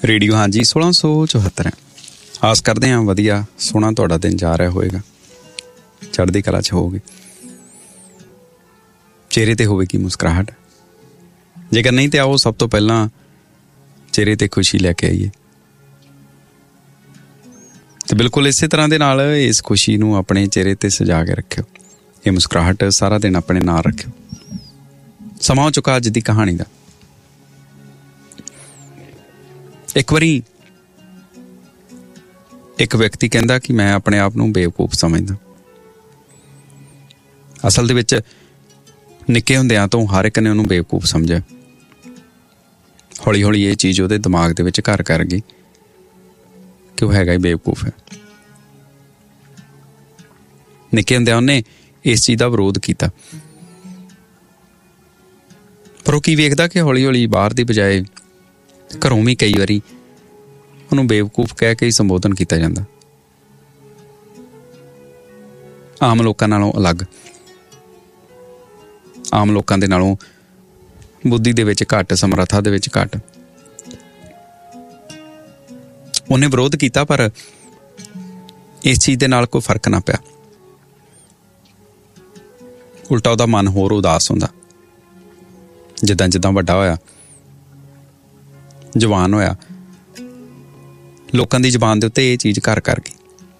Radio ਹਾਂਜੀ 1674 ਹੈ। ਆਸ ਕਰਦੇ ਹਾਂ ਵਧੀਆ ਸੋਹਣਾ ਤੁਹਾਡਾ ਦਿਨ ਜਾ ਰਿਹਾ ਹੋਵੇਗਾ, ਚੜ੍ਹਦੀ ਕਲਾ 'ਚ ਹੋਵੋਗੇ, ਚਿਹਰੇ 'ਤੇ ਹੋਵੇਗੀ ਮੁਸਕਰਾਹਟ। ਜੇਕਰ ਨਹੀਂ ਤਾਂ ਆਓ ਸਭ ਤੋਂ ਪਹਿਲਾਂ ਚਿਹਰੇ 'ਤੇ ਖੁਸ਼ੀ ਲੈ ਕੇ ਆਈਏ ਅਤੇ ਬਿਲਕੁਲ ਇਸੇ ਤਰ੍ਹਾਂ ਦੇ ਨਾਲ ਇਸ ਖੁਸ਼ੀ ਨੂੰ ਆਪਣੇ ਚਿਹਰੇ 'ਤੇ ਸਜਾ ਕੇ ਰੱਖਿਓ। ਇਹ ਮੁਸਕਰਾਹਟ ਸਾਰਾ ਦਿਨ ਆਪਣੇ ਨਾਲ ਰੱਖਿਓ। ਸਮਾਂ ਹੋ ਚੁੱਕਾ ਅੱਜ ਦੀ ਕਹਾਣੀ ਦਾ। ਇੱਕ ਵਾਰੀ ਇੱਕ ਵਿਅਕਤੀ ਕਹਿੰਦਾ ਕਿ ਮੈਂ ਆਪਣੇ ਆਪ ਨੂੰ ਬੇਵਕੂਫ ਸਮਝਦਾ। ਅਸਲ ਦੇ ਵਿੱਚ ਨਿੱਕੇ ਹੁੰਦਿਆਂ ਤੋਂ ਹਰ ਇੱਕ ਨੇ ਉਹਨੂੰ ਬੇਵਕੂਫ ਸਮਝਿਆ। ਹੌਲੀ ਹੌਲੀ ਇਹ ਚੀਜ਼ ਉਹਦੇ ਦਿਮਾਗ ਦੇ ਵਿੱਚ ਘਰ ਕਰ ਗਈ ਕਿ ਉਹ ਹੈਗਾ ਹੀ ਬੇਵਕੂਫ ਹੈ। ਨਿੱਕੇ ਹੁੰਦਿਆਂ ਉਹਨੇ ਇਸ ਚੀਜ਼ ਦਾ ਵਿਰੋਧ ਕੀਤਾ, ਪਰ ਉਹ ਕੀ ਵੇਖਦਾ ਕਿ ਹੌਲੀ ਹੌਲੀ ਬਾਹਰ ਦੀ ਬਜਾਏ ਘਰੋਂ ਵੀ ਕਈ ਵਾਰੀ ਉਹਨੂੰ ਬੇਵਕੂਫ ਕਹਿ ਕੇ ਹੀ ਸੰਬੋਧਨ ਕੀਤਾ ਜਾਂਦਾ। ਆਮ ਲੋਕਾਂ ਨਾਲੋਂ ਅਲੱਗ, ਆਮ ਲੋਕਾਂ ਦੇ ਨਾਲੋਂ ਬੁੱਧੀ ਦੇ ਵਿੱਚ ਘੱਟ, ਸਮਰੱਥਾ ਦੇ ਵਿੱਚ ਘੱਟ। ਉਹਨੇ ਵਿਰੋਧ ਕੀਤਾ ਪਰ ਇਸ ਚੀਜ਼ ਦੇ ਨਾਲ ਕੋਈ ਫਰਕ ਨਾ ਪਿਆ। ਉਲਟਾ ਉਹਦਾ ਮਨ ਹੋਰ ਉਦਾਸ ਹੁੰਦਾ। ਜਿੱਦਾਂ ਜਿੱਦਾਂ ਵੱਡਾ ਹੋਇਆ, ਜਵਾਨ ਹੋਇਆ, ਲੋਕਾਂ ਦੀ ਜ਼ੁਬਾਨ ਦੇ ਉੱਤੇ ਇਹ ਚੀਜ਼ ਘਰ ਕਰ ਗਈ।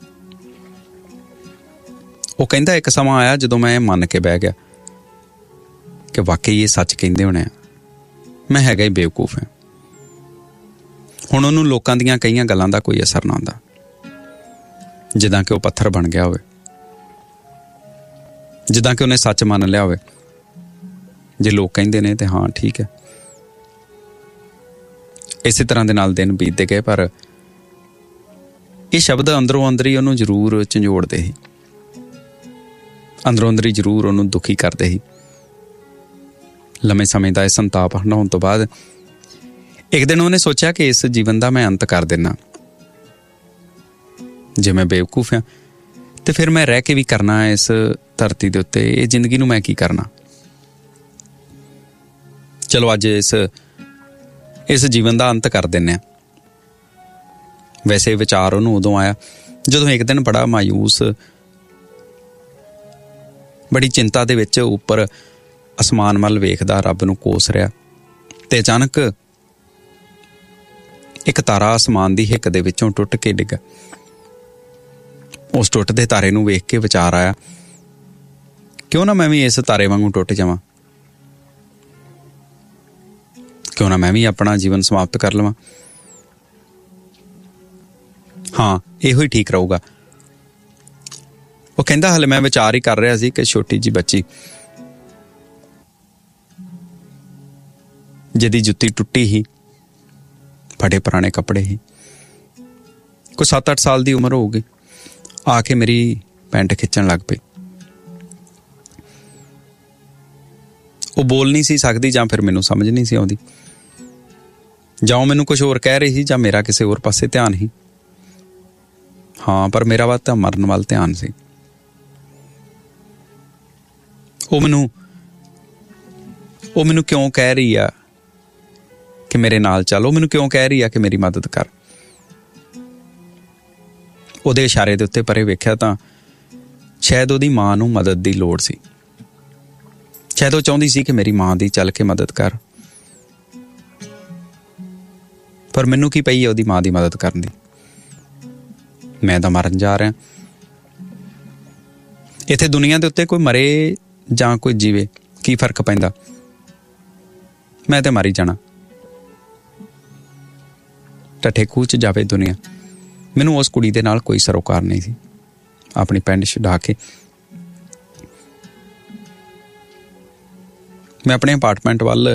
ਉਹ ਕਹਿੰਦਾ ਇੱਕ ਸਮਾਂ ਆਇਆ ਜਦੋਂ ਮੈਂ ਮੰਨ ਕੇ ਬਹਿ ਗਿਆ ਕਿ ਵਾਕਈ ਇਹ ਸੱਚ ਕਹਿੰਦੇ ਹੋਣੇ ਆ, ਮੈਂ ਹੈਗਾ ਹੀ ਬੇਵਕੂਫ ਹਾਂ। ਹੁਣ ਉਹਨੂੰ ਲੋਕਾਂ ਦੀਆਂ ਕਈਆਂ ਗੱਲਾਂ ਦਾ ਕੋਈ ਅਸਰ ਨਾ ਹੁੰਦਾ, ਜਿੱਦਾਂ ਕਿ ਉਹ ਪੱਥਰ ਬਣ ਗਿਆ ਹੋਵੇ, ਜਿੱਦਾਂ ਕਿ ਉਹਨੇ ਸੱਚ ਮੰਨ ਲਿਆ ਹੋਵੇ। ਜੇ ਲੋਕ ਕਹਿੰਦੇ ਨੇ ਤੇ ਹਾਂ ਠੀਕ ਹੈ। ਇਸੇ ਤਰ੍ਹਾਂ ਦੇ ਨਾਲ ਦਿਨ ਬੀਤਦੇ ਗਏ, ਪਰ ਇਹ ਸ਼ਬਦ ਅੰਦਰੋਂ ਅੰਦਰ ਹੀ ਉਹਨੂੰ ਜ਼ਰੂਰ ਝੰਜੋੜਦੇ ਸੀ, ਅੰਦਰੋਂ ਅੰਦਰ ਹੀ ਜ਼ਰੂਰ ਉਹਨੂੰ ਦੁਖੀ ਕਰਦੇ ਸੀ। ਲੰਮੇ ਸਮੇਂ ਦਾ ਇਹ ਸੰਤਾਪ ਹੰਢਾਉਣ ਤੋਂ ਬਾਅਦ ਇੱਕ ਦਿਨ ਉਹਨੇ ਸੋਚਿਆ ਕਿ ਇਸ ਜੀਵਨ ਦਾ ਮੈਂ ਅੰਤ ਕਰ ਦੇਣਾ। ਜੇ ਮੈਂ ਬੇਵਕੂਫ ਹਾਂ ਤੇ ਫਿਰ ਮੈਂ ਰਹਿ ਕੇ ਵੀ ਕਰਨਾ ਇਸ ਧਰਤੀ ਦੇ ਉੱਤੇ, ਇਹ ਜ਼ਿੰਦਗੀ ਨੂੰ ਮੈਂ ਕੀ ਕਰਨਾ। ਚਲੋ ਅੱਜ ਇਸ ਜੀਵਨ ਦਾ ਅੰਤ ਕਰ ਦਿੰਦੇ ਹਾਂ। ਵੈਸੇ ਵਿਚਾਰ ਉਹਨੂੰ ਉਦੋਂ ਆਇਆ ਜਦੋਂ ਇੱਕ ਦਿਨ ਬੜਾ ਮਾਯੂਸ, ਬੜੀ ਚਿੰਤਾ ਦੇ ਵਿੱਚ ਉੱਪਰ ਅਸਮਾਨ ਵੱਲ ਵੇਖਦਾ, ਰੱਬ ਨੂੰ ਕੋਸ ਰਿਹਾ, ਤੇ ਅਚਾਨਕ ਇੱਕ ਤਾਰਾ ਅਸਮਾਨ ਦੀ ਹਿੱਕ ਦੇ ਵਿੱਚੋਂ ਟੁੱਟ ਕੇ ਡਿੱਗਾ। ਉਸ ਟੁੱਟਦੇ ਤਾਰੇ ਨੂੰ ਵੇਖ ਕੇ ਵਿਚਾਰ ਆਇਆ, ਕਿਉਂ ਨਾ ਮੈਂ ਵੀ ਇਸ ਤਾਰੇ ਵਾਂਗੂ ਟੁੱਟ ਜਾਵਾਂ, ਕਿਉਂ ਨਾ ਮੈਂ ਵੀ ਆਪਣਾ ਜੀਵਨ ਸਮਾਪਤ ਕਰ ਲਵਾਂ। ਹਾਂ, ਇਹੋ ਹੀ ਠੀਕ ਰਹੂਗਾ। ਉਹ ਕਹਿੰਦਾ ਹਲੇ ਮੈਂ ਵਿਚਾਰ ਹੀ ਕਰ ਰਿਹਾ ਸੀ ਕਿ ਛੋਟੀ ਜਿਹੀ ਬੱਚੀ ਜਿਹਦੀ ਜੁੱਤੀ ਟੁੱਟੀ ਸੀ, ਫਟੇ ਪੁਰਾਣੇ ਕੱਪੜੇ ਸੀ, ਕੋਈ 7-8 ਸਾਲ ਦੀ ਉਮਰ ਹੋਊਗੀ, ਆ ਕੇ ਮੇਰੀ ਪੈਂਟ ਖਿੱਚਣ ਲੱਗ ਪਈ। ਉਹ ਬੋਲ ਨਹੀਂ ਸੀ ਸਕਦੀ, ਜਾਂ ਫਿਰ ਮੈਨੂੰ ਸਮਝ ਨਹੀਂ ਸੀ ਆਉਂਦੀ, ਜਾਂ ਉਹ ਮੈਨੂੰ ਕੁਝ ਹੋਰ ਕਹਿ ਰਹੀ ਸੀ, ਜਾਂ ਮੇਰਾ ਕਿਸੇ ਹੋਰ ਪਾਸੇ ਧਿਆਨ ਸੀ। ਹਾਂ, ਪਰ ਮੇਰਾ ਵੱਲ ਤਾਂ ਮਰਨ ਵੱਲ ਧਿਆਨ ਸੀ। ਉਹ ਮੈਨੂੰ ਕਿਉਂ ਕਹਿ ਰਹੀ ਆ ਕਿ ਮੇਰੇ ਨਾਲ ਚੱਲ, ਉਹ ਮੈਨੂੰ ਕਿਉਂ ਕਹਿ ਰਹੀ ਆ ਕਿ ਮੇਰੀ ਮਦਦ ਕਰ। ਉਹਦੇ ਇਸ਼ਾਰੇ ਦੇ ਉੱਤੇ ਪਰੇ ਵੇਖਿਆ ਤਾਂ ਸ਼ਾਇਦ ਉਹਦੀ ਮਾਂ ਨੂੰ ਮਦਦ ਦੀ ਲੋੜ ਸੀ। ਸ਼ਾਇਦ ਉਹ ਚਾਹੁੰਦੀ ਸੀ ਕਿ ਮੇਰੀ ਮਾਂ ਦੀ ਚੱਲ ਕੇ ਮਦਦ ਕਰ, ਪਰ ਮੈਨੂੰ ਕੀ ਪਈ ਹੈ ਉਹਦੀ ਮਾਂ ਦੀ ਮਦਦ ਕਰਨ ਦੀ। ਮੈਂ ਤਾਂ ਮਰਨ ਜਾ ਰਿਹਾ। ਇੱਥੇ ਦੁਨੀਆ ਦੇ ਉੱਤੇ ਕੋਈ ਮਰੇ ਜਾਂ ਕੋਈ ਜੀਵੇ, ਕੀ ਫਰਕ ਪੈਂਦਾ? ਮੈਂ ਤੇ ਮਰ ਹੀ ਜਾਣਾ। ਟੱਠੇ ਖੂਹ 'ਚ ਜਾਵੇ ਦੁਨੀਆ, ਮੈਨੂੰ ਉਸ ਕੁੜੀ ਦੇ ਨਾਲ ਕੋਈ ਸਰੋਕਾਰ ਨਹੀਂ ਸੀ। ਆਪਣੀ ਪੈਂਟ ਛੁਡਾ ਕੇ ਮੈਂ ਆਪਣੇ ਅਪਾਰਟਮੈਂਟ ਵੱਲ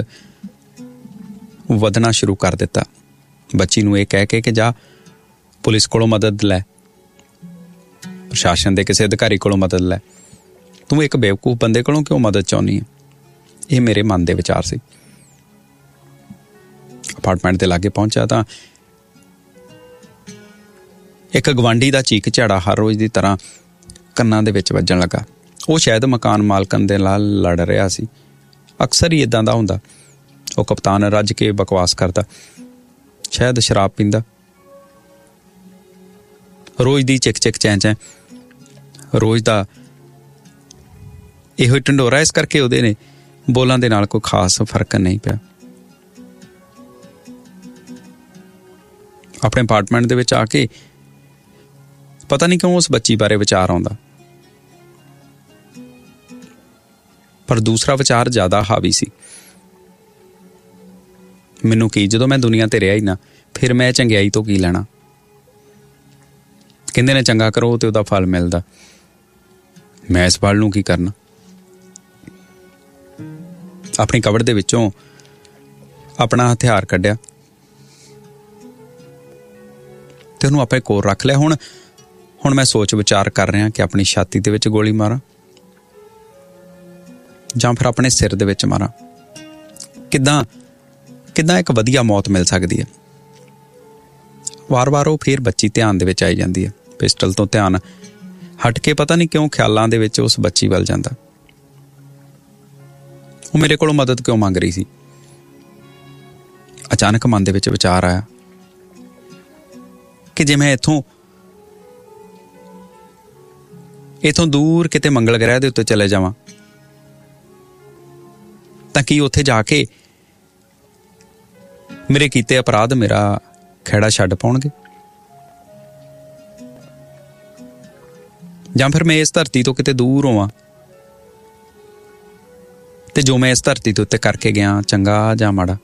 ਵਧਣਾ ਸ਼ੁਰੂ ਕਰ ਦਿੱਤਾ, ਬੱਚੀ ਨੂੰ ਇਹ ਕਹਿ ਕੇ ਕਿ ਜਾ ਪੁਲਿਸ ਕੋਲੋਂ ਮਦਦ ਲੈ, ਪ੍ਰਸ਼ਾਸਨ ਦੇ ਕਿਸੇ ਅਧਿਕਾਰੀ ਕੋਲੋਂ ਮਦਦ ਲੈ, ਤੂੰ ਇੱਕ ਬੇਵਕੂਫ ਬੰਦੇ ਕੋਲੋਂ ਕਿਉਂ ਮਦਦ ਚਾਹੁੰਦੀ ਹੈ। ਇਹ ਮੇਰੇ ਮਨ ਦੇ ਵਿਚਾਰ ਸੀ। ਅਪਾਰਟਮੈਂਟ ਦੇ ਲਾਗੇ ਪਹੁੰਚਿਆ ਤਾਂ ਇੱਕ ਗਵਾਂਢੀ ਦਾ ਚੀਕ ਝਾੜਾ ਹਰ ਰੋਜ਼ ਦੀ ਤਰ੍ਹਾਂ ਕੰਨਾਂ ਦੇ ਵਿੱਚ ਵੱਜਣ ਲੱਗਾ। ਉਹ ਸ਼ਾਇਦ ਮਕਾਨ ਮਾਲਕਨ ਦੇ ਨਾਲ ਲੜ ਰਿਹਾ ਸੀ। ਅਕਸਰ ਹੀ ਇਦਾਂ ਦਾ ਹੁੰਦਾ। ਉਹ ਕਪਤਾਨ ਰੱਜ ਕੇ ਬਕਵਾਸ ਕਰਦਾ, ਸ਼ਾਇਦ ਸ਼ਰਾਬ ਪੀਂਦਾ, ਰੋਜ਼ ਦੀ ਚਿਕ ਚਿਕ ਚੈਂ ਚੈਂ, ਰੋਜ਼ ਦਾ ਇਹੋ ਹੀ ਢੰਡੋਰਾ। ਇਸ ਕਰਕੇ ਉਹਦੇ ਨੇ ਬੋਲਾਂ ਦੇ ਨਾਲ ਕੋਈ ਖਾਸ ਫਰਕ ਨਹੀਂ ਪਿਆ। ਆਪਣੇ ਅਪਾਰਟਮੈਂਟ ਦੇ ਵਿੱਚ ਆ ਕੇ ਪਤਾ ਨਹੀਂ ਕਿਉਂ ਉਸ ਬੱਚੀ ਬਾਰੇ ਵਿਚਾਰ ਆਉਂਦਾ, ਪਰ ਦੂਸਰਾ ਵਿਚਾਰ ਜ਼ਿਆਦਾ ਹਾਵੀ ਸੀ। ਮੈਨੂੰ ਕੀ, ਜਦੋਂ ਮੈਂ ਦੁਨੀਆ ਤੇ ਰਿਹਾ ਹੀ ਨਾ, ਫਿਰ ਮੈਂ ਚੰਗਿਆਈ ਤੋਂ ਕੀ ਲੈਣਾ। ਕਹਿੰਦੇ ਨੇ ਚੰਗਾ ਕਰੋ ਤੇ ਉਹਦਾ ਫਲ ਮਿਲਦਾ, ਮੈਂ ਇਸ ਫਲ ਨੂੰ ਕੀ ਕਰਨਾ। ਆਪਣੀ ਕਬਰ ਦੇ ਵਿੱਚੋਂ ਆਪਣਾ ਹਥਿਆਰ ਕੱਢਿਆ ਤੇ ਉਹਨੂੰ ਆਪਣੇ ਕੋਲ ਰੱਖ ਲਿਆ। ਹੁਣ ਮੈਂ ਸੋਚ ਵਿਚਾਰ ਕਰ ਰਿਹਾ ਕਿ ਆਪਣੀ ਛਾਤੀ ਦੇ ਵਿੱਚ ਗੋਲੀ ਮਾਰਾਂ ਜਾਂ ਫਿਰ ਆਪਣੇ ਸਿਰ ਦੇ ਵਿੱਚ ਮਾਰਾਂ। ਕਿੱਦਾਂ ਇੱਕ ਵਧੀਆ ਮੌਤ ਮਿਲ ਸਕਦੀ ਹੈ। ਵਾਰ-ਵਾਰ ਉਹ ਫਿਰ ਬੱਚੀ ਧਿਆਨ ਦੇ ਵਿੱਚ ਆਈ ਜਾਂਦੀ ਹੈ। ਪਿਸਟਲ ਤੋਂ ਧਿਆਨ ਹਟ ਕੇ ਪਤਾ ਨਹੀਂ ਕਿਉਂ ਖਿਆਲਾਂ ਦੇ ਵਿੱਚ ਉਸ ਬੱਚੀ ਵੱਲ ਜਾਂਦਾ। ਉਹ ਮੇਰੇ ਕੋਲੋਂ ਮਦਦ ਕਿਉਂ ਮੰਗ ਰਹੀ ਸੀ। ਅਚਾਨਕ ਮਨ ਦੇ ਵਿੱਚ ਵਿਚਾਰ ਆਇਆ ਕਿ ਜੇ ਮੈਂ ਇੱਥੋਂ ਦੂਰ ਕਿਤੇ ਮੰਗਲ ਗ੍ਰਹਿ ਦੇ ਉੱਤੇ ਚਲੇ ਜਾਵਾਂ ਤਾਂ ਕੀ ਉੱਥੇ ਜਾ ਕੇ ਮੇਰੇ ਕੀਤੇ ਅਪਰਾਧ ਮੇਰਾ ਖਹਿੜਾ ਛੱਡ ਪਾਉਣਗੇ, ਜਾਂ ਫਿਰ ਮੈਂ ਇਸ ਧਰਤੀ ਤੋਂ ਕਿਤੇ ਦੂਰ ਹੋਵਾਂ ਤੇ ਜੋ ਮੈਂ ਇਸ ਧਰਤੀ ਦੇ ਉੱਤੇ ਕਰਕੇ ਗਿਆ, ਚੰਗਾ ਜਾਂ ਮਾੜਾ,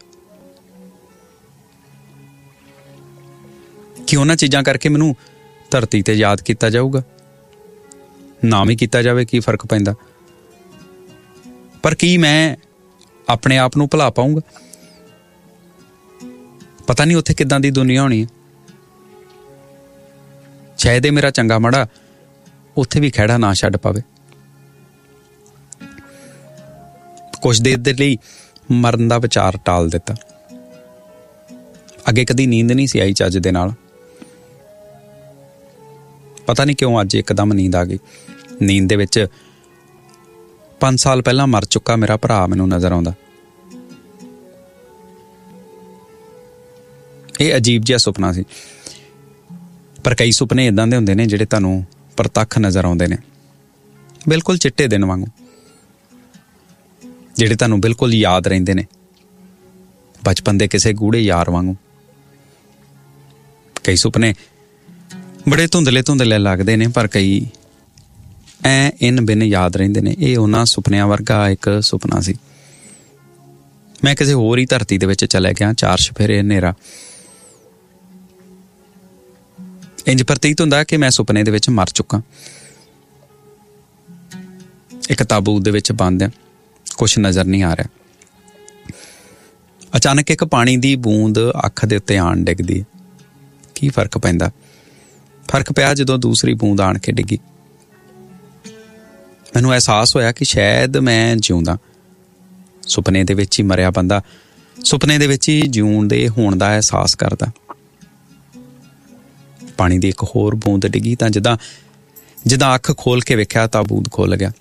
ਕਿ ਉਹਨਾਂ ਚੀਜ਼ਾਂ ਕਰਕੇ ਮੈਨੂੰ ਧਰਤੀ ਤੇ ਯਾਦ ਕੀਤਾ ਜਾਊਗਾ। ਨਾਮ ਹੀ ਕੀਤਾ ਜਾਵੇ, ਕੀ ਫਰਕ ਪੈਂਦਾ। ਪਰ ਕੀ ਮੈਂ ਆਪਣੇ ਆਪ ਨੂੰ ਭੁਲਾ ਪਾਊਂਗਾ? ਪਤਾ ਨਹੀਂ ਉੱਥੇ ਕਿੱਦਾਂ ਦੀ ਦੁਨੀਆ ਹੋਣੀ ਹੈ। ਸ਼ਾਇਦ ਇਹ ਮੇਰਾ ਚੰਗਾ ਮਾੜਾ ਉੱਥੇ ਵੀ ਖਹਿੜਾ ਨਾ ਛੱਡ ਪਾਵੇ। ਕੁਛ ਦੇਰ ਦੇ ਲਈ ਮਰਨ ਦਾ ਵਿਚਾਰ ਟਾਲ ਦਿੱਤਾ। ਅੱਗੇ ਕਦੀ ਨੀਂਦ ਨਹੀਂ ਸੀ ਆਈ ਚੱਜ ਦੇ ਨਾਲ। ਪਤਾ ਨਹੀਂ ਕਿਉਂ ਅੱਜ ਇੱਕਦਮ ਨੀਂਦ ਆ ਗਈ। ਨੀਂਦ ਦੇ ਵਿੱਚ 5 ਸਾਲ ਪਹਿਲਾਂ ਮਰ ਚੁੱਕਾ ਮੇਰਾ ਭਰਾ ਮੈਨੂੰ ਨਜ਼ਰ ਆਉਂਦਾ। ਇਹ ਅਜੀਬ ਜਿਹਾ ਸੁਪਨਾ ਸੀ, ਪਰ ਕਈ ਸੁਪਨੇ ਇਦਾਂ ਦੇ ਹੁੰਦੇ ਨੇ ਜਿਹੜੇ ਤੁਹਾਨੂੰ ਪ੍ਰਤੱਖ ਨਜ਼ਰ ਆਉਂਦੇ ਨੇ, ਬਿਲਕੁਲ ਚਿੱਟੇ ਦਿਨ ਵਾਂਗੂ, ਜਿਹੜੇ ਤੁਹਾਨੂੰ ਬਿਲਕੁਲ ਯਾਦ ਰਹਿੰਦੇ ਨੇ, ਬਚਪਨ ਦੇ ਕਿਸੇ ਗੂੜੇ ਯਾਰ ਵਾਂਗੂ। ਕਈ ਸੁਪਨੇ ਬੜੇ ਧੁੰਦਲੇ ਲੱਗਦੇ ਨੇ, ਪਰ ਕਈ ਇਨ ਬਿਨ ਯਾਦ ਰਹਿੰਦੇ ਨੇ। ਇਹ ਉਹਨਾਂ ਸੁਪਨਿਆਂ ਵਰਗਾ ਇੱਕ ਸੁਪਨਾ ਸੀ। ਮੈਂ ਕਿਸੇ ਹੋਰ ਹੀ ਧਰਤੀ ਦੇ ਵਿੱਚ ਚਲੇ ਗਿਆ। 4 ਚੁਫੇਰੇ ਹਨੇਰਾ। ਇੰਜ ਪ੍ਰਤੀਤ ਹੁੰਦਾ ਕਿ ਮੈਂ ਸੁਪਨੇ ਦੇ ਵਿੱਚ ਮਰ ਚੁੱਕਾ, ਇੱਕ ਤਾਬੂਤ ਦੇ ਵਿੱਚ ਬੰਦ ਆ, ਕੁਛ ਨਜ਼ਰ ਨਹੀਂ ਆ ਰਿਹਾ। ਅਚਾਨਕ ਇੱਕ ਪਾਣੀ ਦੀ ਬੂੰਦ ਅੱਖ ਦੇ ਉੱਤੇ ਆਣ ਡਿੱਗਦੀ ਹੈ। ਕੀ ਫਰਕ ਪੈਂਦਾ? ਫਰਕ ਪਿਆ ਜਦੋਂ ਦੂਸਰੀ ਬੂੰਦ ਆਣ ਕੇ ਡਿੱਗੀ। ਮੈਨੂੰ ਅਹਿਸਾਸ ਹੋਇਆ ਕਿ ਸ਼ਾਇਦ ਮੈਂ ਜਿਉਂਦਾ। ਸੁਪਨੇ ਦੇ ਵਿੱਚ ਹੀ ਮਰਿਆ ਬੰਦਾ ਸੁਪਨੇ ਦੇ ਵਿੱਚ ਹੀ ਜਿਉਣ ਦੇ ਹੋਣ ਦਾ ਅਹਿਸਾਸ ਕਰਦਾ। ਪਾਣੀ ਦੀ ਇੱਕ ਹੋਰ ਬੂੰਦ ਡਿੱਗੀ ਤਾਂ ਜਿੱਦਾਂ ਅੱਖ ਖੋਲ ਕੇ ਵੇਖਿਆ ਤਾਂ ਬੂੰਦ ਖੁੱਲ ਗਿਆ।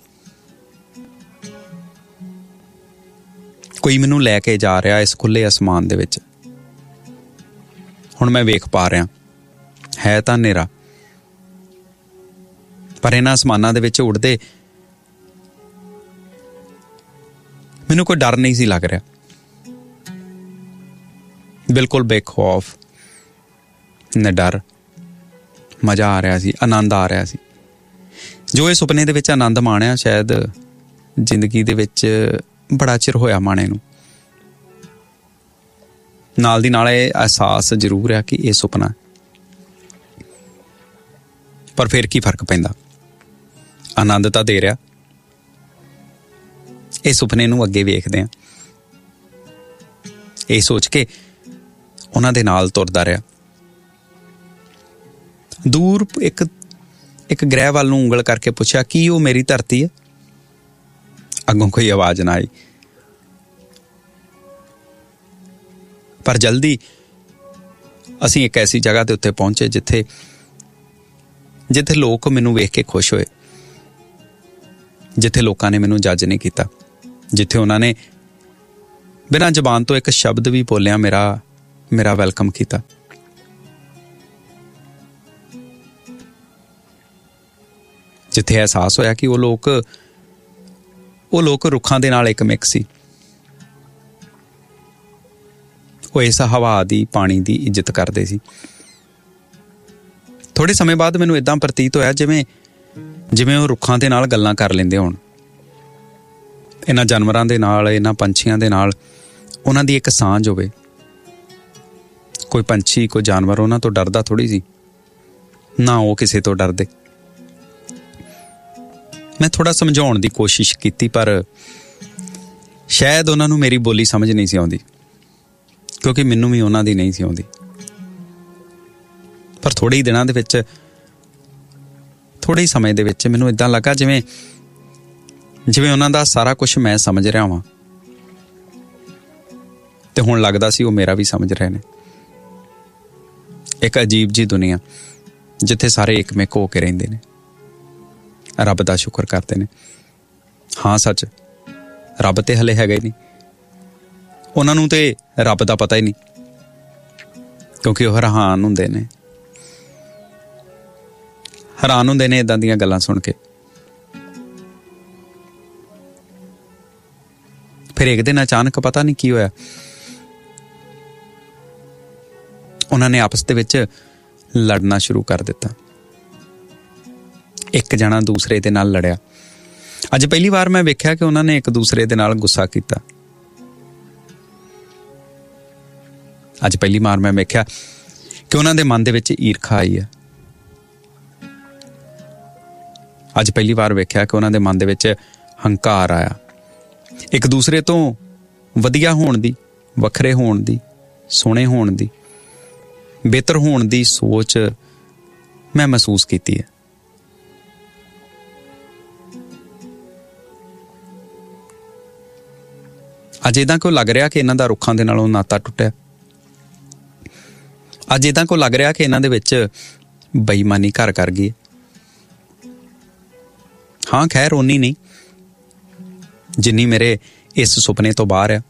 ਕੋਈ ਮੈਨੂੰ ਲੈ ਕੇ ਜਾ ਰਿਹਾ ਇਸ ਖੁੱਲੇ ਅਸਮਾਨ ਦੇ ਵਿੱਚ। ਹੁਣ ਮੈਂ ਵੇਖ ਪਾ ਰਿਹਾ, ਹੈ ਤਾਂ ਹਨੇਰਾ, ਪਰ ਇਹਨਾਂ ਅਸਮਾਨਾਂ ਦੇ ਵਿੱਚ ਉੜਦੇ ਮੈਨੂੰ ਕੋਈ ਡਰ ਨਹੀਂ ਸੀ ਲੱਗ ਰਿਹਾ। ਬਿਲਕੁਲ ਬੇਖੌਫ, ਨਿਡਰ, ਮਜ਼ਾ ਆ ਰਿਹਾ ਸੀ, ਆਨੰਦ ਆ ਰਿਹਾ ਸੀ। ਜੋ ਇਹ ਸੁਪਨੇ ਦੇ ਵਿੱਚ ਆਨੰਦ ਮਾਣਿਆ, ਸ਼ਾਇਦ ਜ਼ਿੰਦਗੀ ਦੇ ਵਿੱਚ ਬੜਾ ਚਿਰ ਹੋਇਆ ਮਾਣੇ ਨੂੰ। ਨਾਲ ਦੀ ਨਾਲ ਇਹ ਅਹਿਸਾਸ ਜ਼ਰੂਰ ਆ ਕਿ ਇਹ ਸੁਪਨਾ, ਪਰ ਫਿਰ ਕੀ ਫਰਕ ਪੈਂਦਾ? ਆਨੰਦ ਤਾਂ ਦੇ ਰਿਹਾ। ਇਹ ਸੁਪਨੇ ਨੂੰ ਅੱਗੇ ਵੇਖਦੇ ਆ, ਇਹ ਸੋਚ ਕੇ ਉਹਨਾਂ ਦੇ ਨਾਲ ਤੁਰਦਾ ਰਿਹਾ। ਦੂਰ ਇੱਕ ਗ੍ਰਹਿ ਵੱਲ ਨੂੰ ਉਂਗਲ ਕਰਕੇ ਪੁੱਛਿਆ, ਕੀ ਉਹ ਮੇਰੀ ਧਰਤੀ ਹੈ? ਅੱਗੋਂ ਕੋਈ ਆਵਾਜ਼ ਨਾ ਆਈ। ਪਰ ਜਲਦੀ ਅਸੀਂ ਇੱਕ ਐਸੀ ਜਗ੍ਹਾ ਦੇ ਉੱਤੇ ਪਹੁੰਚੇ ਜਿੱਥੇ ਲੋਕ ਮੈਨੂੰ ਵੇਖ ਕੇ ਖੁਸ਼ ਹੋਏ, ਜਿੱਥੇ ਲੋਕਾਂ ਨੇ ਮੈਨੂੰ ਜੱਜ ਨਹੀਂ ਕੀਤਾ, ਜਿੱਥੇ ਉਹਨਾਂ ਨੇ ਬਿਨਾਂ ਜ਼ਬਾਨ ਤੋਂ ਇੱਕ ਸ਼ਬਦ ਵੀ ਬੋਲਿਆ ਮੇਰਾ ਵੈਲਕਮ ਕੀਤਾ। ਜਿੱਥੇ ਅਹਿਸਾਸ ਹੋਇਆ ਕਿ ਉਹ ਲੋਕ ਰੁੱਖਾਂ ਦੇ ਨਾਲ ਇੱਕ ਮਿਕ ਸੀ। ਉਹ ਇਸ ਹਵਾ ਦੀ, ਪਾਣੀ ਦੀ ਇੱਜ਼ਤ ਕਰਦੇ ਸੀ। ਥੋੜੇ ਸਮੇਂ ਬਾਅਦ ਮੈਨੂੰ ਇਦਾਂ ਪ੍ਰਤੀਤ ਹੋਇਆ ਜਿਵੇਂ ਉਹ ਰੁੱਖਾਂ ਦੇ ਨਾਲ ਗੱਲਾਂ ਕਰ ਲੈਂਦੇ ਹੋਣ। ਇਹਨਾਂ ਜਾਨਵਰਾਂ ਦੇ ਨਾਲ, ਇਹਨਾਂ ਪੰਛੀਆਂ ਦੇ ਨਾਲ ਉਹਨਾਂ ਦੀ ਇੱਕ ਸਾਂਝ ਹੋਵੇ। ਕੋਈ ਪੰਛੀ, ਕੋਈ ਜਾਨਵਰ ਉਹਨਾਂ ਤੋਂ ਡਰਦਾ ਥੋੜ੍ਹੀ ਸੀ, ਨਾ ਉਹ ਕਿਸੇ ਤੋਂ ਡਰਦੇ। ਮੈਂ ਥੋੜ੍ਹਾ ਸਮਝਾਉਣ ਦੀ ਕੋਸ਼ਿਸ਼ ਕੀਤੀ, ਪਰ ਸ਼ਾਇਦ ਉਹਨਾਂ ਨੂੰ ਮੇਰੀ ਬੋਲੀ ਸਮਝ ਨਹੀਂ ਸੀ ਆਉਂਦੀ, ਕਿਉਂਕਿ ਮੈਨੂੰ ਵੀ ਉਹਨਾਂ ਦੀ ਨਹੀਂ ਸੀ ਆਉਂਦੀ। ਪਰ ਥੋੜ੍ਹੇ ਹੀ ਦਿਨਾਂ ਦੇ ਵਿੱਚ, ਥੋੜ੍ਹੇ ਹੀ ਸਮੇਂ ਦੇ ਵਿੱਚ ਮੈਨੂੰ ਇੱਦਾਂ ਲੱਗਾ ਜਿਵੇਂ ਉਹਨਾਂ ਦਾ ਸਾਰਾ ਕੁਝ ਮੈਂ ਸਮਝ ਰਿਹਾ ਵਾਂ, ਤੇ ਹੁਣ ਲੱਗਦਾ ਸੀ ਉਹ ਮੇਰਾ ਵੀ ਸਮਝ ਰਹੇ ਨੇ। ਇੱਕ ਅਜੀਬ ਜਿਹੀ ਦੁਨੀਆ ਜਿੱਥੇ ਸਾਰੇ ਇੱਕਮਿਕ ਹੋ ਕੇ ਰਹਿੰਦੇ ਨੇ, ਰੱਬ ਦਾ ਸ਼ੁਕਰ ਕਰਦੇ ਨੇ। ਹਾਂ ਸੱਚ, ਰੱਬ ਤੇ ਹਲੇ ਹੈਗਾ ਹੀ ਨਹੀਂ। ਉਹਨਾਂ ਨੂੰ ਤੇ ਰੱਬ ਦਾ ਪਤਾ ਹੀ ਨਹੀਂ, ਕਿਉਂਕਿ ਉਹ ਹੈਰਾਨ ਹੁੰਦੇ ਨੇ ਇੱਦਾਂ ਦੀਆਂ ਗੱਲਾਂ ਸੁਣ ਕੇ। ਫਿਰ ਇੱਕ ਦਿਨ ਅਚਾਨਕ ਪਤਾ ਨਹੀਂ ਕੀ ਹੋਇਆ, ਉਹਨਾਂ ਨੇ ਆਪਸ ਦੇ ਵਿੱਚ ਲੜਨਾ ਸ਼ੁਰੂ ਕਰ ਦਿੱਤਾ। ਇੱਕ ਜਣਾ ਦੂਸਰੇ ਦੇ ਨਾਲ ਲੜਿਆ। ਅੱਜ ਪਹਿਲੀ ਵਾਰ ਮੈਂ ਵੇਖਿਆ ਕਿ ਉਹਨਾਂ ਨੇ ਇੱਕ ਦੂਸਰੇ ਦੇ ਨਾਲ ਗੁੱਸਾ ਕੀਤਾ। ਅੱਜ ਪਹਿਲੀ ਵਾਰ ਮੈਂ ਵੇਖਿਆ ਕਿ ਉਹਨਾਂ ਦੇ ਮਨ ਦੇ ਵਿੱਚ ਈਰਖਾ ਆਈ ਹੈ। ਅੱਜ ਪਹਿਲੀ ਵਾਰ ਵੇਖਿਆ ਕਿ ਉਹਨਾਂ ਦੇ ਮਨ ਦੇ ਵਿੱਚ ਹੰਕਾਰ ਆਇਆ। ਇੱਕ ਦੂਸਰੇ ਤੋਂ ਵਧੀਆ ਹੋਣ ਦੀ, ਵੱਖਰੇ ਹੋਣ ਦੀ, ਸੋਹਣੇ ਹੋਣ ਦੀ, ਬਿਹਤਰ ਹੋਣ ਦੀ ਸੋਚ ਮੈਂ ਮਹਿਸੂਸ ਕੀਤੀ ਹੈ। ਅੱਜ ਏਦਾਂ ਕਿਉਂ ਲੱਗ ਰਿਹਾ ਕਿ ਇਹਨਾਂ ਦਾ ਰੁੱਖਾਂ ਦੇ ਨਾਲੋਂ ਨਾਤਾ ਟੁੱਟਿਆ? ਅੱਜ ਏਦਾਂ ਕਿਉਂ ਲੱਗ ਰਿਹਾ ਕਿ ਇਹਨਾਂ ਦੇ ਵਿੱਚ ਬੇਈਮਾਨੀ ਘਰ ਕਰ ਗਈ? ਹਾਂ ਖੈਰ ਓਨੀ ਨਹੀਂ ਜਿੰਨੀ ਮੇਰੇ ਇਸ ਸੁਪਨੇ ਤੋਂ ਬਾਹਰ ਆ,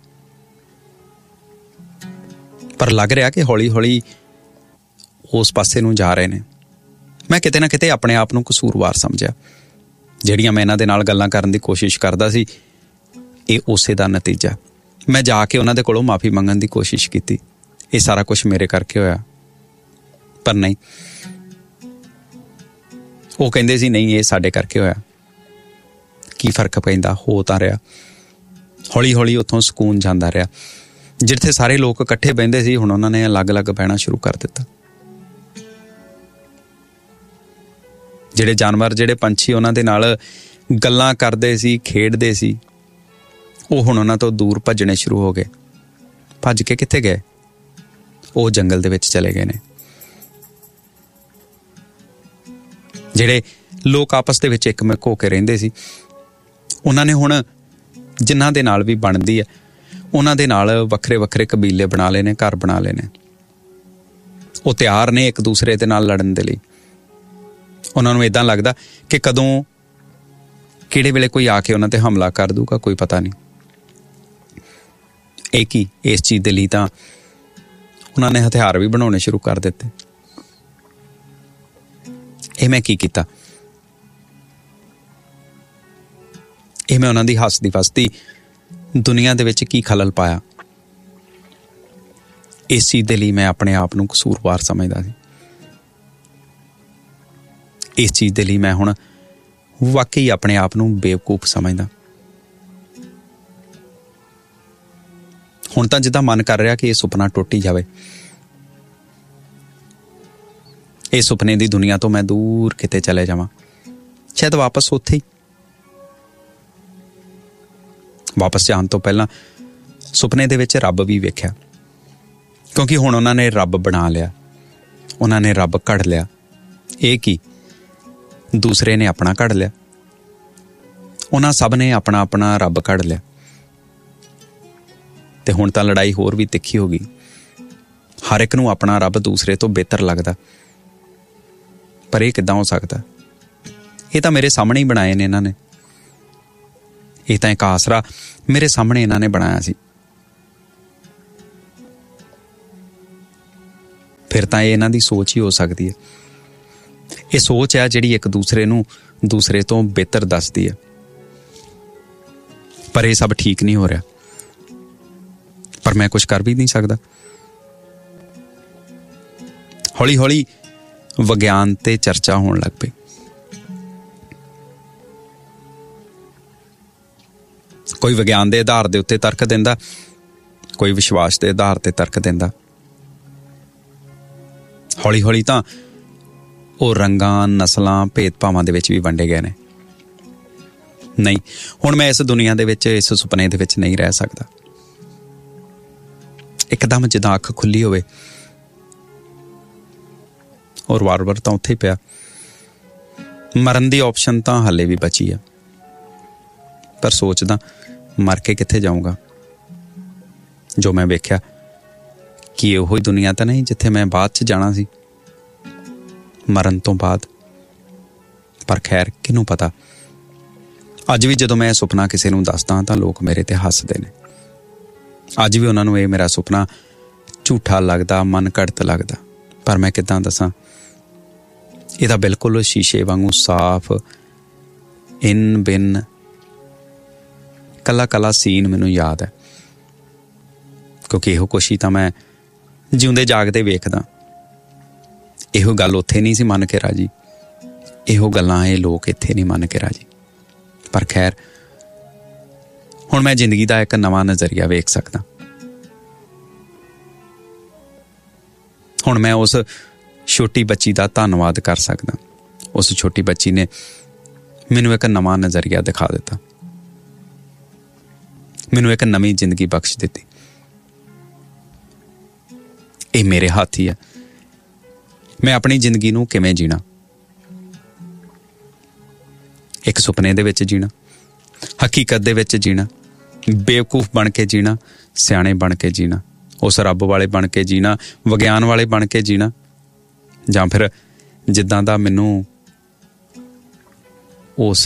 ਪਰ ਲੱਗ ਰਿਹਾ ਕਿ ਹੌਲੀ ਹੌਲੀ ਉਸ ਪਾਸੇ ਨੂੰ ਜਾ ਰਹੇ ਨੇ। ਮੈਂ ਕਿਤੇ ਨਾ ਕਿਤੇ ਆਪਣੇ ਆਪ ਨੂੰ ਕਸੂਰਵਾਰ ਸਮਝਿਆ। ਜਿਹੜੀਆਂ ਮੈਂ ਇਹਨਾਂ ਦੇ ਨਾਲ ਗੱਲਾਂ ਕਰਨ ਦੀ ਕੋਸ਼ਿਸ਼ ਕਰਦਾ ਸੀ, ਇਹ ਉਸੇ ਦਾ ਨਤੀਜਾ। ਮੈਂ ਜਾ ਕੇ ਉਹਨਾਂ ਦੇ ਕੋਲੋਂ ਮਾਫੀ ਮੰਗਣ ਦੀ ਕੋਸ਼ਿਸ਼ ਕੀਤੀ। ਇਹ ਸਾਰਾ ਕੁਝ ਮੇਰੇ ਕਰਕੇ ਹੋਇਆ, ਪਰ ਨਹੀਂ। ਉਹ ਕਹਿੰਦੇ ਸੀ ਨਹੀਂ, ਇਹ ਸਾਡੇ ਕਰਕੇ ਹੋਇਆ। ਕੀ ਫਰਕ ਪੈਂਦਾ? ਹੋ ਤਾਂ ਰਿਹਾ। ਹੌਲੀ ਹੌਲੀ ਉੱਥੋਂ ਸਕੂਨ ਜਾਂਦਾ ਰਿਹਾ। ਜਿੱਥੇ ਸਾਰੇ ਲੋਕ ਇਕੱਠੇ ਬਹਿੰਦੇ ਸੀ, ਹੁਣ ਉਹਨਾਂ ਨੇ ਅਲੱਗ-ਅਲੱਗ ਬਹਿਣਾ ਸ਼ੁਰੂ ਕਰ ਦਿੱਤਾ। ਜਿਹੜੇ ਜਾਨਵਰ, ਜਿਹੜੇ ਪੰਛੀ ਉਹਨਾਂ ਦੇ ਨਾਲ ਗੱਲਾਂ ਕਰਦੇ ਸੀ, ਖੇਡਦੇ ਸੀ, ਉਹ ਹੁਣ ਉਹਨਾਂ ਤੋਂ ਦੂਰ ਭੱਜਣੇ ਸ਼ੁਰੂ ਹੋ ਗਏ। ਭੱਜ ਕੇ ਕਿੱਥੇ ਗਏ? ਉਹ ਜੰਗਲ ਦੇ ਵਿੱਚ ਚਲੇ ਗਏ ਨੇ। ਜਿਹੜੇ ਲੋਕ ਆਪਸ ਦੇ ਵਿੱਚ ਇੱਕਮਿਕ ਹੋ ਕੇ ਰਹਿੰਦੇ ਸੀ, ਉਹਨਾਂ ਨੇ ਹੁਣ ਜਿਨ੍ਹਾਂ ਦੇ ਨਾਲ ਵੀ ਬਣਦੀ ਹੈ, ਉਹਨਾਂ ਦੇ ਨਾਲ ਵੱਖਰੇ ਵੱਖਰੇ ਕਬੀਲੇ ਬਣਾ ਲਏ ਨੇ, ਘਰ ਬਣਾ ਲਏ ਨੇ। ਉਹ ਤਿਆਰ ਨੇ ਇੱਕ ਦੂਸਰੇ ਦੇ ਨਾਲ ਲੜਨ ਦੇ ਲਈ। ਉਹਨਾਂ ਨੂੰ ਇੱਦਾਂ ਲੱਗਦਾ ਕਿ ਕਦੋਂ ਕਿਹੜੇ ਵੇਲੇ ਕੋਈ ਆ ਕੇ ਉਹਨਾਂ ਤੇ ਹਮਲਾ ਕਰ ਦੂਗਾ, ਕੋਈ ਪਤਾ ਨਹੀਂ। ਇਸ ਚੀਜ਼ ਦੇ ਲਈ ਤਾਂ ਉਹਨਾਂ ਨੇ ਹਥਿਆਰ ਵੀ ਬਣਾਉਣੇ ਸ਼ੁਰੂ ਕਰ ਦਿੱਤੇ। ਇਹ ਮੈਂ ਕੀ ਕੀਤਾ? ਇਹ ਮੈਂ ਉਹਨਾਂ ਦੀ ਹੱਸਦੀ ਵਸਦੀ ਦੁਨੀਆ ਦੇ ਵਿੱਚ ਕੀ ਖਲਲ ਪਾਇਆ? ਇਸ ਚੀਜ਼ ਦੇ ਲਈ ਮੈਂ ਆਪਣੇ ਆਪ ਨੂੰ ਕਸੂਰਵਾਰ ਸਮਝਦਾ ਸੀ। ਇਸ ਚੀਜ਼ ਦੇ ਲਈ ਮੈਂ ਹੁਣ ਵਾਕਈ ਆਪਣੇ ਆਪ ਨੂੰ ਬੇਵਕੂਫ ਸਮਝਦਾ। ਹੁਣ ਤਾਂ ਜਿੱਦਾਂ ਮਨ ਕਰ ਰਿਹਾ ਕਿ ਇਹ ਸੁਪਨਾ ਟੁੱਟ ਹੀ ਜਾਵੇ। ਇਹ ਸੁਪਨੇ ਦੀ ਦੁਨੀਆ ਤੋਂ ਮੈਂ ਦੂਰ ਕਿਤੇ ਚਲੇ ਜਾਵਾਂ, ਸ਼ਾਇਦ ਵਾਪਸ ਉੱਥੇ ਹੀ। ਵਾਪਸ ਜਾਣ ਤੋਂ ਪਹਿਲਾਂ ਸੁਪਨੇ ਦੇ ਵਿੱਚ ਰੱਬ ਵੀ ਵੇਖਿਆ, ਕਿਉਂਕਿ ਹੁਣ ਉਹਨਾਂ ਨੇ ਰੱਬ ਬਣਾ ਲਿਆ, ਉਹਨਾਂ ਨੇ ਰੱਬ ਘੜ ਲਿਆ। ਇਹ ਕੀ? ਦੂਸਰੇ ਨੇ ਆਪਣਾ ਘੜ ਲਿਆ। ਉਹਨਾਂ ਸਭ ਨੇ ਆਪਣਾ ਆਪਣਾ ਰੱਬ ਘੜ ਲਿਆ, ਤੇ ਹੁਣ ਤਾਂ ਲੜਾਈ ਹੋਰ ਵੀ ਤਿੱਖੀ ਹੋ ਗਈ। ਹਰ ਇੱਕ ਨੂੰ ਆਪਣਾ ਰੱਬ ਦੂਸਰੇ ਤੋਂ ਬਿਹਤਰ ਲੱਗਦਾ। ਪਰ ਇਹ ਕਿੱਦਾਂ ਹੋ ਸਕਦਾ? ਇਹ ਤਾਂ ਮੇਰੇ ਸਾਹਮਣੇ ਹੀ ਬਣਾਏ ਨੇ ਇਹਨਾਂ ਨੇ। ਇਹ ਤਾਂ ਇੱਕ ਆਸਰਾ ਮੇਰੇ ਸਾਹਮਣੇ ਇਹਨਾਂ ਨੇ ਬਣਾਇਆ ਸੀ। ਫਿਰ ਤਾਂ ਇਹ ਇਹਨਾਂ ਦੀ ਸੋਚ ਹੀ ਹੋ ਸਕਦੀ ਹੈ। ਇਹ ਸੋਚ ਹੈ ਜਿਹੜੀ ਇੱਕ ਦੂਸਰੇ ਨੂੰ ਦੂਸਰੇ ਤੋਂ ਬਿਹਤਰ ਦੱਸਦੀ ਹੈ। ਪਰ ਇਹ ਸਭ ਠੀਕ ਨਹੀਂ ਹੋ ਰਿਹਾ, ਪਰ ਮੈਂ ਕੁਝ ਕਰ ਵੀ ਨਹੀਂ ਸਕਦਾ। ਹੌਲੀ ਹੌਲੀ ਵਿਗਿਆਨ ਤੇ ਚਰਚਾ ਹੋਣ ਲੱਗ ਪਈ। ਕੋਈ ਵਿਗਿਆਨ ਦੇ ਆਧਾਰ ਦੇ ਉੱਤੇ ਤਰਕ ਦਿੰਦਾ, ਕੋਈ ਵਿਸ਼ਵਾਸ ਦੇ ਆਧਾਰ ਤੇ ਤਰਕ ਦਿੰਦਾ। ਹੌਲੀ ਹੌਲੀ ਤਾਂ ਉਹ ਰੰਗਾਂ, ਨਸਲਾਂ, ਭੇਦਭਾਵਾਂ ਦੇ ਵਿੱਚ ਵੀ ਵੰਡੇ ਗਏ ਨੇ। ਨਹੀਂ, ਹੁਣ ਮੈਂ ਇਸ ਦੁਨੀਆ ਦੇ ਵਿੱਚ, ਇਸ ਸੁਪਨੇ ਦੇ ਵਿੱਚ ਨਹੀਂ ਰਹਿ ਸਕਦਾ। ਇੱਕਦਮ ਜਿੱਦਾਂ ਅੱਖ ਖੁੱਲੀ ਹੋਵੇ ਔਰ ਵਾਰ-ਵਾਰ ਤਾਂ ਉੱਥੇ ਹੀ ਪਿਆ। ਮਰਨ ਦੀ ਆਪਸ਼ਨ ਤਾਂ ਹਾਲੇ ਵੀ ਬਚੀ ਆ, ਪਰ ਸੋਚਦਾ ਮਰ ਕੇ ਕਿੱਥੇ ਜਾਊਂਗਾ। ਜੋ ਮੈਂ ਵੇਖਿਆ ਕਿ ਉਹੀ ਦੁਨੀਆ ਤਾਂ ਨਹੀਂ ਜਿੱਥੇ ਮੈਂ ਬਾਅਦ 'ਚ ਜਾਣਾ ਸੀ, ਮਰਨ ਤੋਂ ਬਾਅਦ। ਪਰ ਖੈਰ, ਕਿਹਨੂੰ ਪਤਾ। ਅੱਜ ਵੀ ਜਦੋਂ ਮੈਂ ਇਹ ਸੁਪਨਾ ਕਿਸੇ ਨੂੰ ਦੱਸਦਾ ਤਾਂ ਲੋਕ ਮੇਰੇ ਤੇ ਹੱਸਦੇ ਨੇ। ਅੱਜ ਵੀ ਉਹਨਾਂ ਨੂੰ ਇਹ ਮੇਰਾ ਸੁਪਨਾ ਝੂਠਾ ਲੱਗਦਾ, ਮਨ ਘੜਤ ਲੱਗਦਾ। ਪਰ ਮੈਂ ਕਿੱਦਾਂ ਦੱਸਾਂ, ਇਹ ਤਾਂ ਬਿਲਕੁਲ ਸ਼ੀਸ਼ੇ ਵਾਂਗੂ ਸਾਫ਼, ਇਨ ਬਿਨ, ਕੱਲਾ ਸੀਨ ਮੈਨੂੰ ਯਾਦ ਹੈ, ਕਿਉਂਕਿ ਇਹੋ ਕੁਛ ਹੀ ਤਾਂ ਮੈਂ ਜਿਉਂਦੇ ਜਾਗਦੇ ਵੇਖਦਾ। ਇਹੋ ਗੱਲ ਉੱਥੇ ਨਹੀਂ ਸੀ ਮੰਨ ਕੇ ਰਾਜੀ, ਇਹੋ ਗੱਲਾਂ ਇਹ ਲੋਕ ਇੱਥੇ ਨਹੀਂ ਮੰਨ ਕੇ ਰਾਜੀ। ਪਰ ਖੈਰ, ਹੁਣ ਮੈਂ ਜ਼ਿੰਦਗੀ ਦਾ ਇੱਕ ਨਵਾਂ ਨਜ਼ਰੀਆ ਵੇਖ ਸਕਦਾ। ਹੁਣ ਮੈਂ ਉਸ ਛੋਟੀ ਬੱਚੀ ਦਾ ਧੰਨਵਾਦ ਕਰ ਸਕਦਾ। ਉਸ ਛੋਟੀ ਬੱਚੀ ਨੇ ਮੈਨੂੰ ਇੱਕ ਨਵਾਂ ਨਜ਼ਰੀਆ ਦਿਖਾ ਦਿੱਤਾ, ਮੈਨੂੰ ਇੱਕ ਨਵੀਂ ਜ਼ਿੰਦਗੀ ਬਖਸ਼ ਦਿੱਤੀ। ਇਹ ਮੇਰੇ ਹੱਥ ਹੀ ਹੈ, ਮੈਂ ਆਪਣੀ ਜ਼ਿੰਦਗੀ ਨੂੰ ਕਿਵੇਂ ਜੀਣਾ। ਇੱਕ ਸੁਪਨੇ ਦੇ ਵਿੱਚ ਜੀਣਾ, ਹਕੀਕਤ ਦੇ ਵਿੱਚ ਜੀਣਾ, ਬੇਵਕੂਫ ਬਣ ਕੇ ਜੀਣਾ, ਸਿਆਣੇ ਬਣ ਕੇ ਜੀਣਾ, ਉਸ ਰੱਬ ਵਾਲੇ ਬਣ ਕੇ ਜੀਣਾ, ਵਿਗਿਆਨ ਵਾਲੇ ਬਣ ਕੇ ਜੀਣਾ, ਜਾਂ ਫਿਰ ਜਿੱਦਾਂ ਦਾ ਮੈਨੂੰ ਉਸ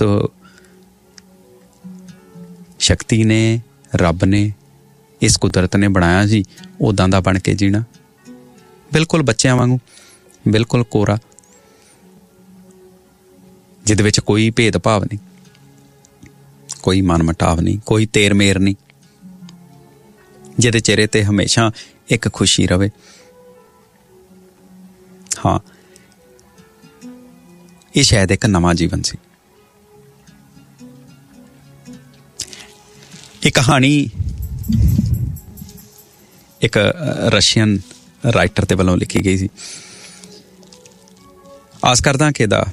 ਸ਼ਕਤੀ ਨੇ, ਰੱਬ ਨੇ, ਇਸ ਕੁਦਰਤ ਨੇ ਬਣਾਇਆ ਸੀ, ਉੱਦਾਂ ਦਾ ਬਣ ਕੇ ਜੀਣਾ। ਬਿਲਕੁਲ ਬੱਚਿਆਂ ਵਾਂਗੂ, ਬਿਲਕੁਲ ਕੋਰਾ, ਜਿਹਦੇ ਵਿੱਚ ਕੋਈ ਭੇਦਭਾਵ ਨਹੀਂ, ਕੋਈ ਮਨਮਟਾਵ ਨਹੀਂ, ਕੋਈ ਤੇਰ ਮੇਰ ਨਹੀਂ, ਜਿਹਦੇ ਚਿਹਰੇ ਤੇ ਹਮੇਸ਼ਾ ਇੱਕ ਖੁਸ਼ੀ ਰਵੇ। ਹਾਂ, ਇਹ ਸ਼ਾਇਦ ਇੱਕ ਨਵਾਂ ਜੀਵਨ ਸੀ। ਇਹ ਕਹਾਣੀ ਇੱਕ ਰਸ਼ੀਅਨ ਰਾਈਟਰ ਦੇ ਵੱਲੋਂ ਲਿਖੀ ਗਈ ਸੀ। ਆਸ ਕਰਦਾ ਕਿ ਇਹਦਾ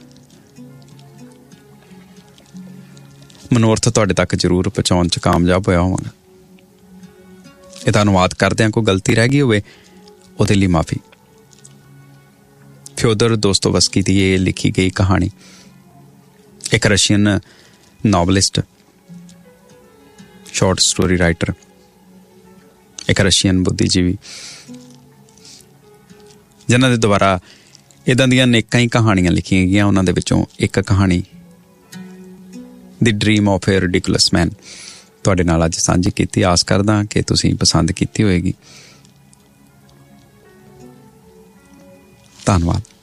ਮਨੋਰਥ ਤੁਹਾਡੇ ਤੱਕ ਜ਼ਰੂਰ ਪਹੁੰਚਾਉਣ 'ਚ ਕਾਮਯਾਬ ਹੋਇਆ ਹੋਵਾਂਗਾ। ਇਹਦਾ ਅਨੁਵਾਦ ਕਰਦਿਆਂ ਕੋਈ ਗਲਤੀ ਰਹਿ ਗਈ ਹੋਵੇ, ਉਹਦੇ ਲਈ ਮਾਫੀ। ਫਿਓਦਰ ਦੋਸਤੋਵਸਕੀ ਦੀ ਇਹ ਲਿਖੀ ਗਈ ਕਹਾਣੀ, ਇੱਕ Russian novelist, short story writer, ਇੱਕ ਰਸ਼ੀਅਨ ਬੁੱਧੀਜੀਵੀ, ਜਿਨ੍ਹਾਂ ਦੇ ਦੁਆਰਾ ਇੱਦਾਂ ਦੀਆਂ ਅਨੇਕਾਂ ਹੀ ਕਹਾਣੀਆਂ ਲਿਖੀਆਂ ਗਈਆਂ। ਉਹਨਾਂ ਦੇ ਵਿੱਚੋਂ ਇੱਕ ਕਹਾਣੀ ਦੀ ਡ੍ਰੀਮ ਆਫ ਏ ਰਿਡਿਕੂਲਸ ਮੈਨ ਤੁਹਾਡੇ ਨਾਲ ਅੱਜ ਸਾਂਝੀ ਕੀਤੀ। ਆਸ ਕਰਦਾ ਕਿ ਤੁਸੀਂ ਪਸੰਦ ਕੀਤੀ ਹੋਏਗੀ। ਧੰਨਵਾਦ।